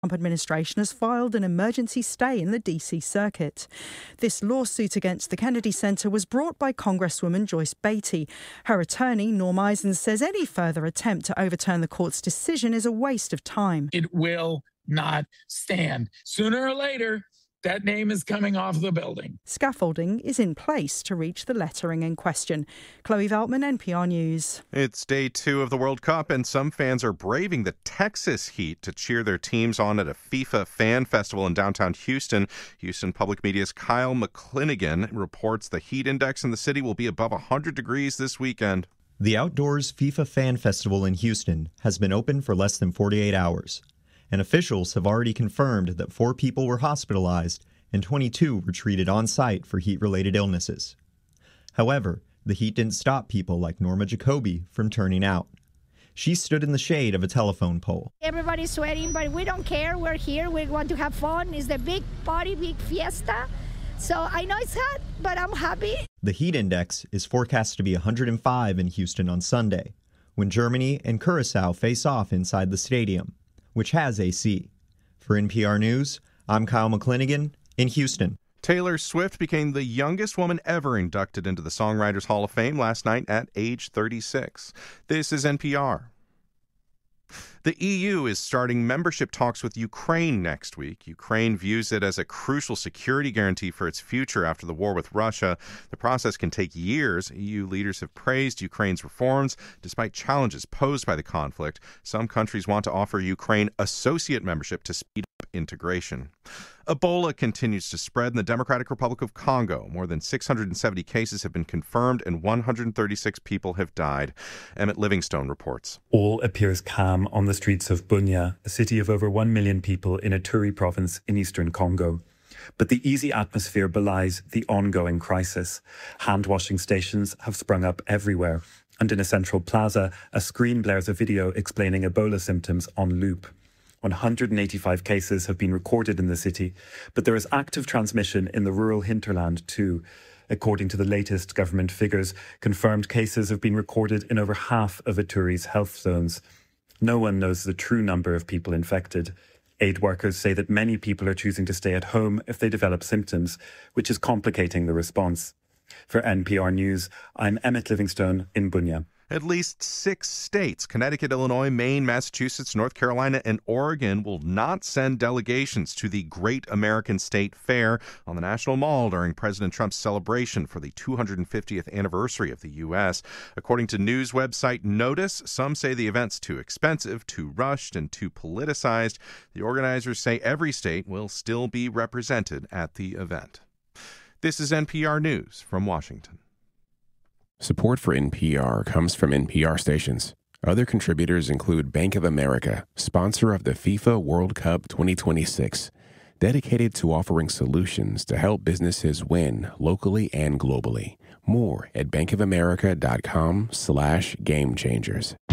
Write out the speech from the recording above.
Trump administration has filed an emergency stay in the D.C. circuit. This lawsuit against the Kennedy Center was brought by Congresswoman Joyce Beatty. Her attorney, Norm Eisen, says any further attempt to overturn the court's decision is a waste of time. It will not stand. Sooner or later, that name is coming off the building. Scaffolding is in place to reach the lettering in question. Chloe Veltman, NPR News. It's day 2 of the World Cup, and some fans are braving the Texas heat to cheer their teams on at a FIFA fan festival in downtown Houston. Houston Public Media's Kyle McClinigan reports the heat index in the city will be above 100 degrees this weekend. The Outdoors FIFA Fan Festival in Houston has been open for less than 48 hours. And officials have already confirmed that 4 people were hospitalized and 22 were treated on site for heat-related illnesses. However, the heat didn't stop people like Norma Jacoby from turning out. She stood in the shade of a telephone pole. Everybody's sweating, but we don't care. We're here. We want to have fun. It's the big party, big fiesta. So I know it's hot, but I'm happy. The heat index is forecast to be 105 in Houston on Sunday, when Germany and Curaçao face off inside the stadium, which has AC. For NPR News, I'm Kyle McClinigan in Houston. Taylor Swift became the youngest woman ever inducted into the Songwriters Hall of Fame last night at age 36. This is NPR. The EU is starting membership talks with Ukraine next week. Ukraine views it as a crucial security guarantee for its future after the war with Russia. The process can take years. EU leaders have praised Ukraine's reforms despite challenges posed by the conflict. Some countries want to offer Ukraine associate membership to speed up integration. Ebola continues to spread in the Democratic Republic of Congo. More than 670 cases have been confirmed and 136 people have died. Emmett Livingstone reports. All appears calm on the streets of Bunia, a city of over 1 million people in Ituri province in eastern Congo. But the easy atmosphere belies the ongoing crisis. Hand-washing stations have sprung up everywhere. And in a central plaza, a screen blares a video explaining Ebola symptoms on loop. 185 cases have been recorded in the city, but there is active transmission in the rural hinterland too. According to the latest government figures, confirmed cases have been recorded in over half of Ituri's health zones. No one knows the true number of people infected. Aid workers say that many people are choosing to stay at home if they develop symptoms, which is complicating the response. For NPR News, I'm Emmett Livingstone in Bunia. At least 6 states, Connecticut, Illinois, Maine, Massachusetts, North Carolina, and Oregon, will not send delegations to the Great American State Fair on the National Mall during President Trump's celebration for the 250th anniversary of the U.S. According to news website Notice, some say the event's too expensive, too rushed, and too politicized. The organizers say every state will still be represented at the event. This is NPR News from Washington. Support for NPR comes from NPR stations. Other contributors include Bank of America, sponsor of the FIFA World Cup 2026, dedicated to offering solutions to help businesses win locally and globally. More at bankofamerica.com/gamechangers.